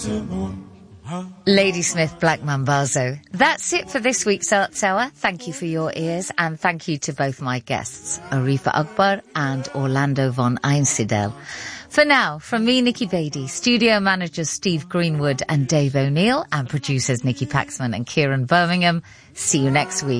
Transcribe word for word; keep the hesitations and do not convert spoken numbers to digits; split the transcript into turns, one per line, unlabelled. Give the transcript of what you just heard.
Ladysmith Black Mambazo. That's it for this week's Arts Hour. Thank you for your ears, and thank you to both my guests, Arifa Akbar and Orlando von Einsiedel. For now, from me, Nikki Beatty, studio managers Steve Greenwood and Dave O'Neill, and producers Nikki Paxman and Kieran Birmingham, see you next week.